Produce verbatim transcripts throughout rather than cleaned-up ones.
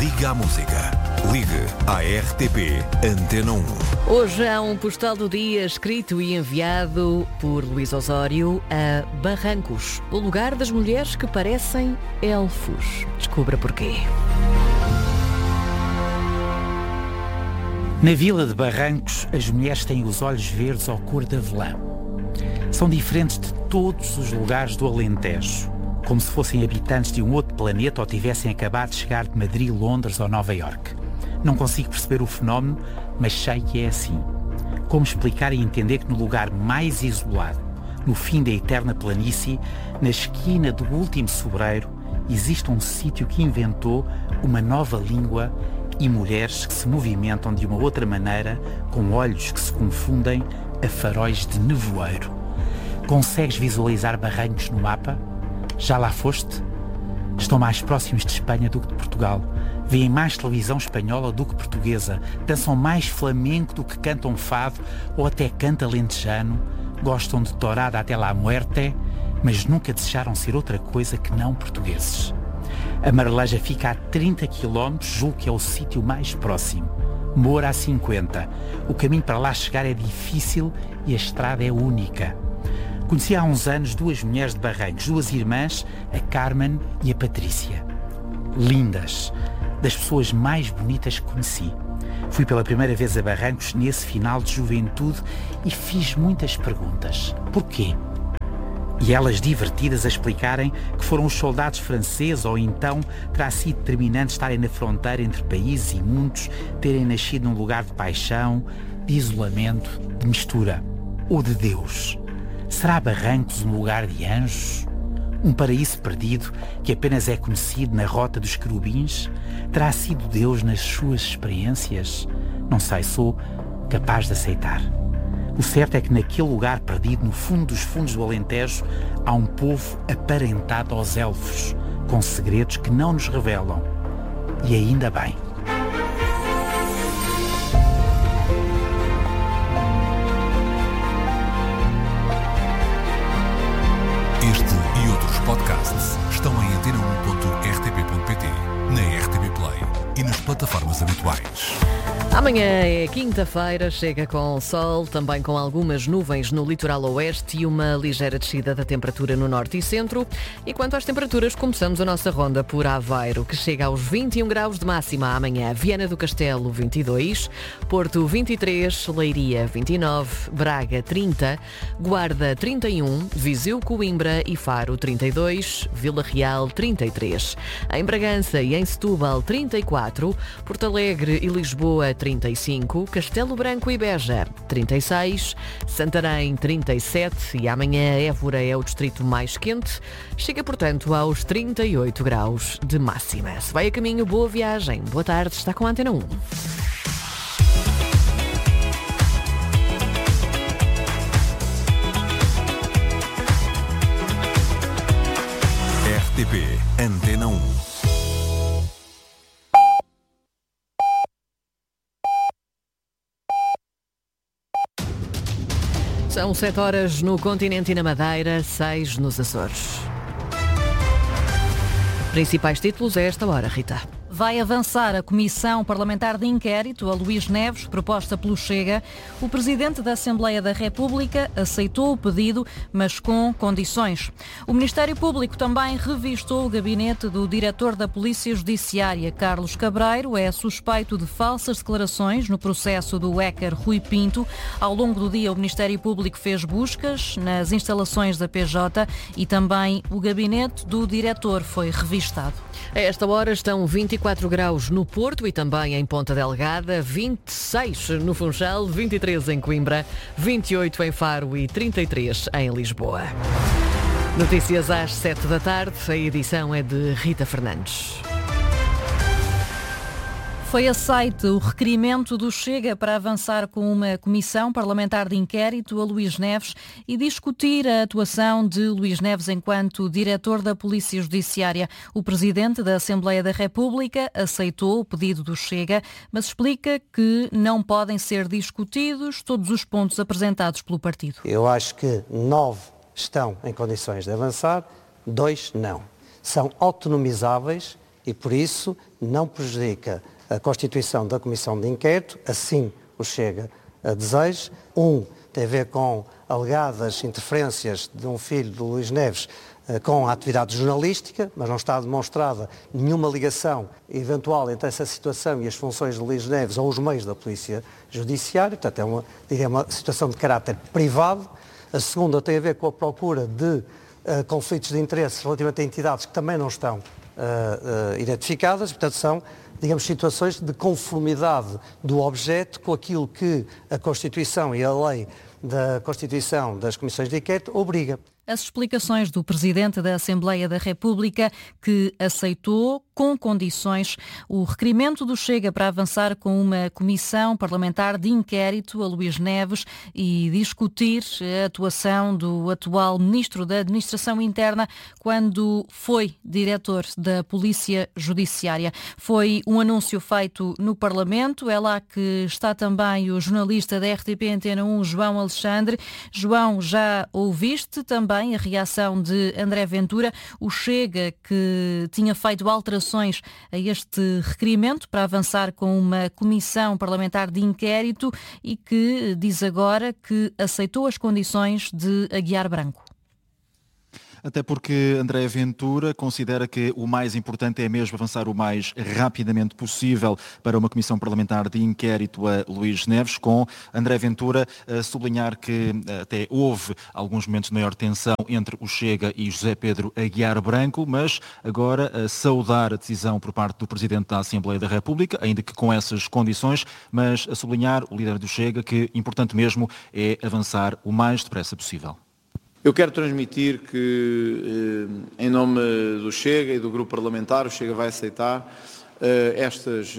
Liga à música. Ligue à R T P Antena um. Hoje há um postal do dia escrito e enviado por Luís Osório a Barrancos, o lugar das mulheres que parecem elfos. Descubra porquê. Na vila de Barrancos, as mulheres têm os olhos verdes ao cor de avelã. São diferentes de todos os lugares do Alentejo, como se fossem habitantes de um outro planeta ou tivessem acabado de chegar de Madrid, Londres ou Nova Iorque. Não consigo perceber o fenómeno, mas sei que é assim. Como explicar e entender que no lugar mais isolado, no fim da eterna planície, na esquina do último sobreiro, existe um sítio que inventou uma nova língua e mulheres que se movimentam de uma outra maneira, com olhos que se confundem a faróis de nevoeiro. Consegues visualizar Barrancos no mapa? Já lá foste? Estão mais próximos de Espanha do que de Portugal. Vêem mais televisão espanhola do que portuguesa. Dançam mais flamenco do que cantam fado ou até canta lentejano. Gostam de tourada até la muerte, mas nunca desejaram ser outra coisa que não portugueses. A Marleja fica a trinta quilómetros, julgo que é o sítio mais próximo. Moura a cinquenta. O caminho para lá chegar é difícil e a estrada é única. Conheci há uns anos duas mulheres de Barrancos, duas irmãs, a Carmen e a Patrícia. Lindas, das pessoas mais bonitas que conheci. Fui pela primeira vez a Barrancos nesse final de juventude e fiz muitas perguntas. Porquê? E elas divertidas a explicarem que foram os soldados franceses ou então terá sido determinante estarem na fronteira entre países e mundos, terem nascido num lugar de paixão, de isolamento, de mistura. Ou de Deus. Será Barrancos um lugar de anjos? Um paraíso perdido que apenas é conhecido na rota dos querubins? Terá sido Deus nas suas experiências? Não sei, sou capaz de aceitar. O certo é que naquele lugar perdido, no fundo dos fundos do Alentejo, há um povo aparentado aos elfos, com segredos que não nos revelam. E ainda bem. Este e outros podcasts estão em antena um ponto r t p ponto p t, na R T P Play e nas plataformas habituais. Amanhã é quinta-feira, chega com sol, também com algumas nuvens no litoral oeste e uma ligeira descida da temperatura no norte e centro. E quanto às temperaturas, começamos a nossa ronda por Aveiro, que chega aos vinte e um graus de máxima amanhã. Viana do Castelo, vinte e dois, Porto, vinte e três, Leiria, vinte e nove, Braga, trinta, Guarda, trinta e um, Viseu, Coimbra e Faro, trinta e dois, Vila Real, trinta e três. Em Bragança e em Setúbal, trinta e quatro, Porto Alegre e Lisboa, trinta e cinco, Castelo Branco e Beja, trinta e seis, Santarém, trinta e sete e amanhã Évora é o distrito mais quente, chega portanto aos trinta e oito graus de máxima. Se vai a caminho, boa viagem, boa tarde, está com a Antena um. R T P Antena um. São sete horas no continente e na Madeira, seis nos Açores. Principais títulos a esta hora, Rita. Vai avançar a Comissão Parlamentar de Inquérito a Luís Neves, proposta pelo Chega. O Presidente da Assembleia da República aceitou o pedido, mas com condições. O Ministério Público também revistou o gabinete do Diretor da Polícia Judiciária. Carlos Cabreiro é suspeito de falsas declarações no processo do hacker Rui Pinto. Ao longo do dia, o Ministério Público fez buscas nas instalações da P J e também o gabinete do Diretor foi revistado. A esta hora estão vinte e quatro graus no Porto e também em Ponta Delgada, vinte e seis no Funchal, vinte e três em Coimbra, vinte e oito em Faro e trinta e três em Lisboa. Notícias às sete da tarde, a edição é de Rita Fernandes. Foi aceite o requerimento do Chega para avançar com uma comissão parlamentar de inquérito a Luís Neves e discutir a atuação de Luís Neves enquanto diretor da Polícia Judiciária. O Presidente da Assembleia da República aceitou o pedido do Chega, mas explica que não podem ser discutidos todos os pontos apresentados pelo partido. Eu acho que nove estão em condições de avançar, dois não. São autonomizáveis e, por isso, não prejudica a constituição da Comissão de Inquérito, assim o Chega a deseja. Um tem a ver com alegadas interferências de um filho do Luís Neves com a atividade jornalística, mas não está demonstrada nenhuma ligação eventual entre essa situação e as funções de Luís Neves ou os meios da Polícia Judiciária. Portanto, é uma, diria, uma situação de caráter privado. A segunda tem a ver com a procura de uh, conflitos de interesse relativamente a entidades que também não estão uh, uh, identificadas. Portanto, são, digamos, situações de conformidade do objeto com aquilo que a Constituição e a lei da Constituição das Comissões de Inquérito obriga. As explicações do Presidente da Assembleia da República, que aceitou, com condições, o requerimento do Chega para avançar com uma comissão parlamentar de inquérito a Luís Neves e discutir a atuação do atual Ministro da Administração Interna quando foi diretor da Polícia Judiciária. Foi um anúncio feito no Parlamento. É lá que está também o jornalista da R T P Antena um, João Alexandre. João, já ouviste também a reação de André Ventura, o Chega, que tinha feito alterações a este requerimento para avançar com uma comissão parlamentar de inquérito e que diz agora que aceitou as condições de Aguiar Branco. Até porque André Ventura considera que o mais importante é mesmo avançar o mais rapidamente possível para uma comissão parlamentar de inquérito a Luís Neves, com André Ventura a sublinhar que até houve alguns momentos de maior tensão entre o Chega e José Pedro Aguiar Branco, mas agora a saudar a decisão por parte do Presidente da Assembleia da República, ainda que com essas condições, mas a sublinhar o líder do Chega que importante mesmo é avançar o mais depressa possível. Eu quero transmitir que, em nome do Chega e do Grupo Parlamentar, o Chega vai aceitar estas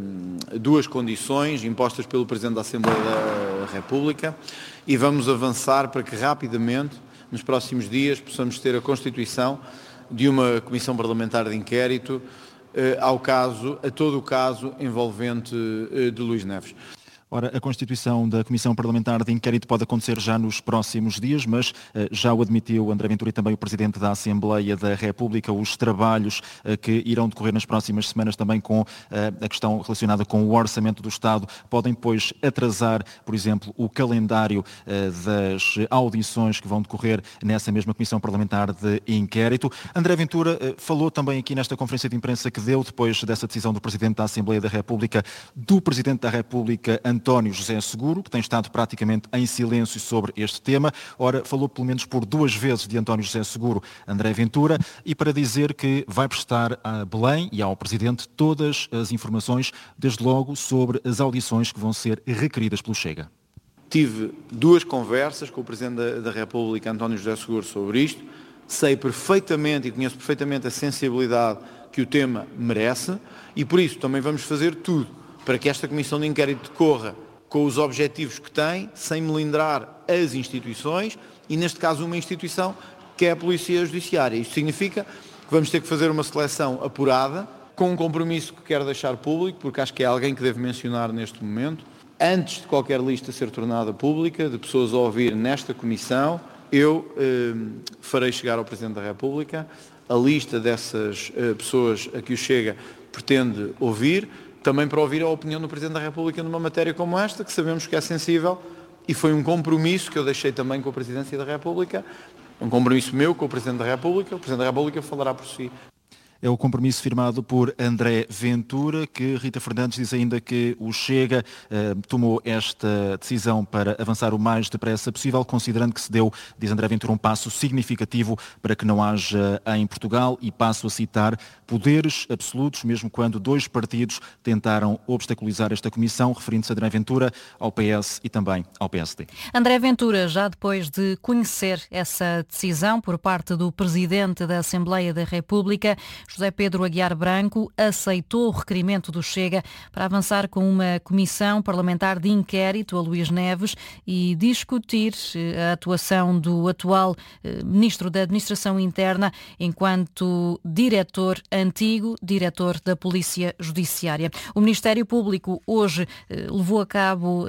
duas condições impostas pelo Presidente da Assembleia da República e vamos avançar para que rapidamente, nos próximos dias, possamos ter a constituição de uma Comissão Parlamentar de Inquérito ao caso, a todo o caso envolvente de Luís Neves. Ora, a constituição da Comissão Parlamentar de Inquérito pode acontecer já nos próximos dias, mas uh, já o admitiu André Ventura e também o Presidente da Assembleia da República, os trabalhos uh, que irão decorrer nas próximas semanas também com uh, a questão relacionada com o Orçamento do Estado, podem depois atrasar, por exemplo, o calendário uh, das audições que vão decorrer nessa mesma Comissão Parlamentar de Inquérito. André Ventura uh, falou também aqui nesta conferência de imprensa que deu depois dessa decisão do Presidente da Assembleia da República, do Presidente da República, António José Seguro, que tem estado praticamente em silêncio sobre este tema. Ora, falou pelo menos por duas vezes de António José Seguro, André Ventura, e para dizer que vai prestar a Belém e ao Presidente todas as informações, desde logo sobre as audições que vão ser requeridas pelo Chega. Tive duas conversas com o Presidente da, da República, António José Seguro, sobre isto. Sei perfeitamente e conheço perfeitamente a sensibilidade que o tema merece e por isso também vamos fazer tudo para que esta Comissão de Inquérito decorra com os objetivos que tem, sem melindrar as instituições, e neste caso uma instituição que é a Polícia Judiciária. Isto significa que vamos ter que fazer uma seleção apurada, com um compromisso que quero deixar público, porque acho que é alguém que devo mencionar neste momento. Antes de qualquer lista ser tornada pública, de pessoas a ouvir nesta Comissão, eu eh, farei chegar ao Presidente da República a lista dessas eh, pessoas a que o Chega pretende ouvir, também para ouvir a opinião do Presidente da República numa matéria como esta, que sabemos que é sensível, e foi um compromisso que eu deixei também com a Presidência da República, um compromisso meu com o Presidente da República. O Presidente da República falará por si. É o compromisso firmado por André Ventura, que Rita Fernandes diz ainda que o Chega eh, tomou esta decisão para avançar o mais depressa possível, considerando que se deu, diz André Ventura, um passo significativo para que não haja em Portugal, e passo a citar, poderes absolutos, mesmo quando dois partidos tentaram obstaculizar esta comissão, referindo-se a André Ventura ao P S e também ao P S D. André Ventura, já depois de conhecer essa decisão por parte do Presidente da Assembleia da República, José Pedro Aguiar Branco, aceitou o requerimento do Chega para avançar com uma comissão parlamentar de inquérito a Luís Neves e discutir a atuação do atual Ministro da Administração Interna enquanto diretor, antigo diretor da Polícia Judiciária. O Ministério Público hoje levou a cabo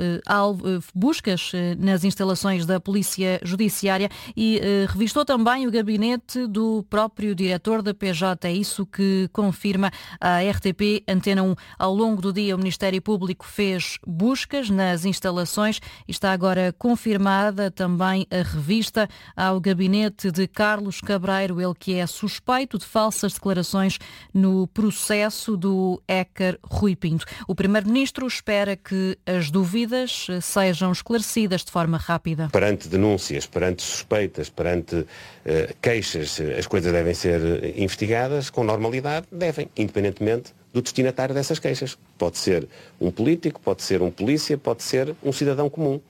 buscas nas instalações da Polícia Judiciária e revistou também o gabinete do próprio diretor da P J I isso que confirma a R T P Antena um. Ao longo do dia, o Ministério Público fez buscas nas instalações e está agora confirmada também a revista ao gabinete de Carlos Cabreiro, ele que é suspeito de falsas declarações no processo do hacker Rui Pinto. O Primeiro-Ministro espera que as dúvidas sejam esclarecidas de forma rápida. Perante denúncias, perante suspeitas, perante uh, queixas, as coisas devem ser investigadas com normalidade, devem, independentemente do destinatário dessas queixas. Pode ser um político, pode ser um polícia, pode ser um cidadão comum.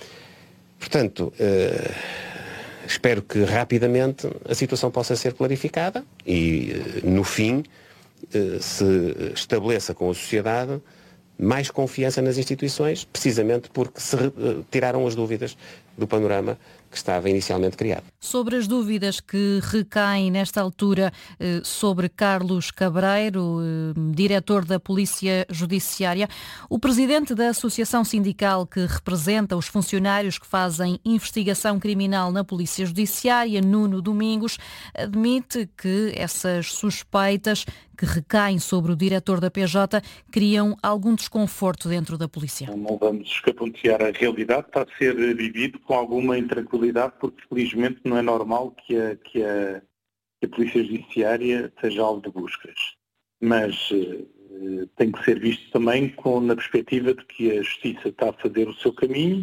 Portanto, uh, espero que rapidamente a situação possa ser clarificada e, uh, no fim, uh, se estabeleça com a sociedade mais confiança nas instituições, precisamente porque se tiraram as dúvidas do panorama que estava inicialmente criado. Sobre as dúvidas que recaem nesta altura sobre Carlos Cabreiro, diretor da Polícia Judiciária, o presidente da Associação Sindical que representa os funcionários que fazem investigação criminal na Polícia Judiciária, Nuno Domingos, admite que essas suspeitas que recaem sobre o diretor da P J criam algum desconforto dentro da polícia. Não vamos escapontear a realidade, está a ser vivido com alguma intranquilidade, porque felizmente não é normal que a, que a, que a Polícia Judiciária seja alvo de buscas. Mas eh, tem que ser visto também com, na perspectiva de que a Justiça está a fazer o seu caminho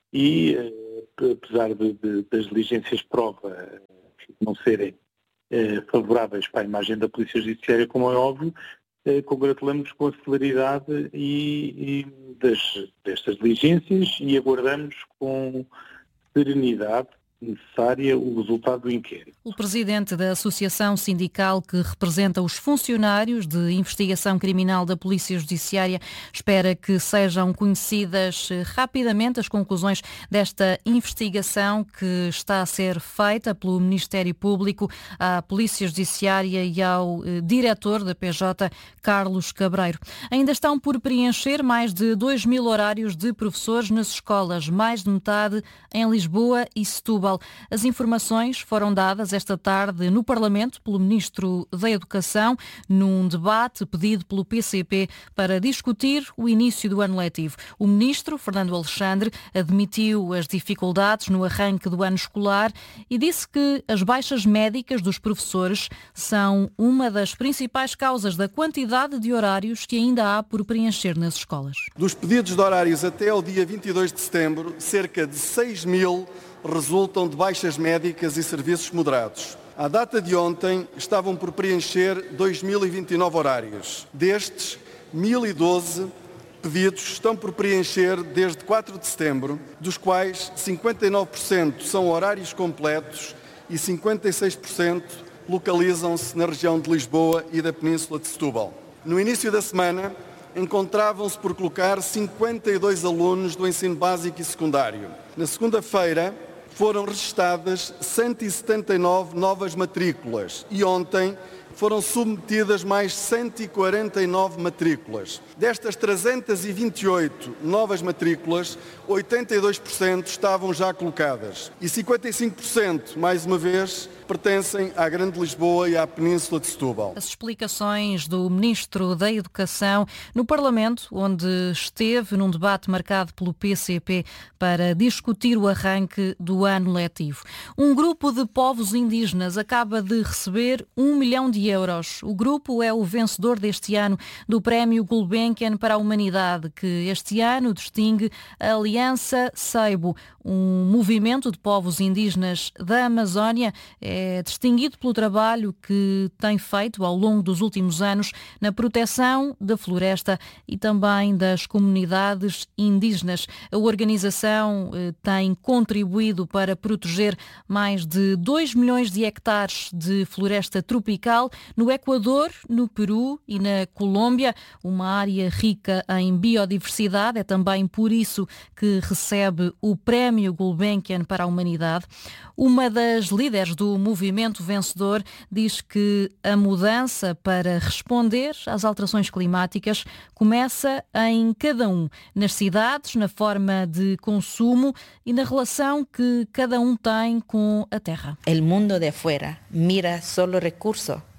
e, eh, apesar de, de, das diligências de prova não serem favoráveis para a imagem da Polícia Judiciária, como é óbvio, congratulamos com a celeridade e, e das, destas diligências e aguardamos com serenidade necessária o resultado do inquérito. O presidente da Associação Sindical que representa os funcionários de investigação criminal da Polícia Judiciária espera que sejam conhecidas rapidamente as conclusões desta investigação que está a ser feita pelo Ministério Público à Polícia Judiciária e ao eh, diretor da P J, Carlos Cabreiro. Ainda estão por preencher mais de dois mil horários de professores nas escolas, mais de metade em Lisboa e Setúbal. As informações foram dadas esta tarde no Parlamento pelo Ministro da Educação, num debate pedido pelo P C P para discutir o início do ano letivo. O Ministro, Fernando Alexandre, admitiu as dificuldades no arranque do ano escolar e disse que as baixas médicas dos professores são uma das principais causas da quantidade de horários que ainda há por preencher nas escolas. Dos pedidos de horários até ao dia vinte e dois de setembro, cerca de seis mil resultam de baixas médicas e serviços moderados. À data de ontem, estavam por preencher dois mil e vinte e nove horários. Destes, mil e doze pedidos estão por preencher desde quatro de setembro, dos quais cinquenta e nove por cento são horários completos e cinquenta e seis por cento localizam-se na região de Lisboa e da Península de Setúbal. No início da semana, encontravam-se por colocar cinquenta e dois alunos do ensino básico e secundário. Na segunda-feira, foram registadas cento e setenta e nove novas matrículas e ontem foram submetidas mais cento e quarenta e nove matrículas. Destas trezentas e vinte e oito novas matrículas, oitenta e dois por cento estavam já colocadas e cinquenta e cinco por cento, mais uma vez, pertencem à Grande Lisboa e à Península de Setúbal. As explicações do Ministro da Educação no Parlamento, onde esteve num debate marcado pelo P C P para discutir o arranque do ano letivo. Um grupo de povos indígenas acaba de receber um milhão de euros. O grupo é o vencedor deste ano do Prémio Gulbenkian para a Humanidade, que este ano distingue a Aliança Seibo, um movimento de povos indígenas da Amazónia. É distinguido pelo trabalho que tem feito ao longo dos últimos anos na proteção da floresta e também das comunidades indígenas. A organização eh, tem contribuído para proteger mais de dois milhões de hectares de floresta tropical no Equador, no Peru e na Colômbia, uma área rica em biodiversidade. É também por isso que recebe o Prémio Gulbenkian para a Humanidade. Uma das líderes do movimento vencedor diz que a mudança para responder às alterações climáticas começa em cada um, nas cidades, na forma de consumo e na relação que cada um tem com a terra. O mundo de fora mira só o recurso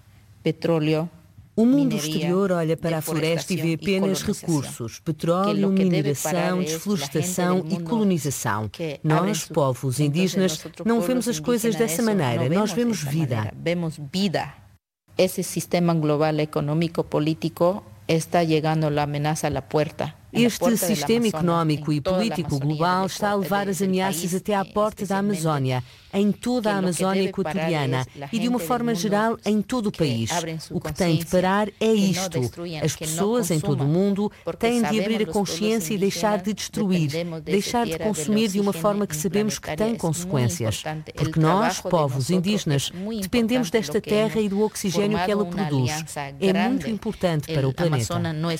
petróleo. O mundo exterior olha para a floresta e vê apenas recursos, petróleo, mineração, desflorestação e colonização. Nós, povos indígenas, não vemos as coisas dessa maneira, nós vemos vida. Vemos vida. Esse sistema global econômico-político está chegando a ameaça à porta. Este sistema económico e político global está a levar as ameaças até à porta da Amazónia, em toda a Amazónia equatoriana e, de uma forma geral, em todo o país. O que tem de parar é isto. As pessoas em todo o mundo têm de abrir a consciência e deixar de destruir, deixar de consumir de uma forma que sabemos que tem consequências. Porque nós, povos indígenas, dependemos desta terra e do oxigênio que ela produz. É muito importante para o planeta.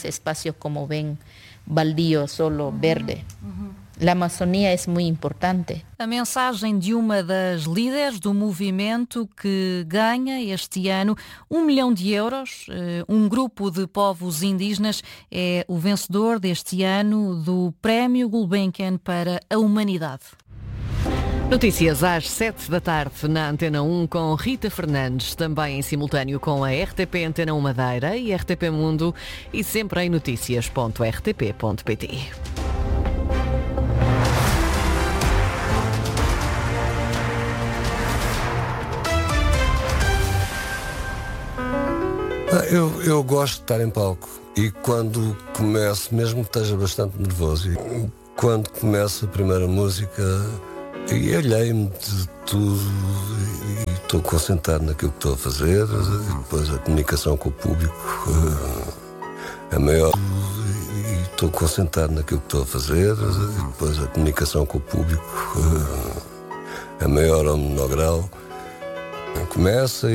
Baldío, solo verde. A Amazônia é muito importante. A mensagem de uma das líderes do movimento que ganha este ano um milhão de euros. Um grupo de povos indígenas é o vencedor deste ano do Prémio Gulbenkian para a Humanidade. Notícias às sete da tarde na Antena um com Rita Fernandes, também em simultâneo com a R T P Antena um Madeira e R T P Mundo e sempre em notícias ponto r t p ponto p t. Eu, eu gosto de estar em palco e quando começo, mesmo que esteja bastante nervoso, e quando começo a primeira música... E olhei-me de tudo e estou concentrado naquilo que estou a fazer. Depois a comunicação com o público é maior. E estou concentrado naquilo que estou a fazer. Depois a comunicação com o público é maior ou menor grau. Começa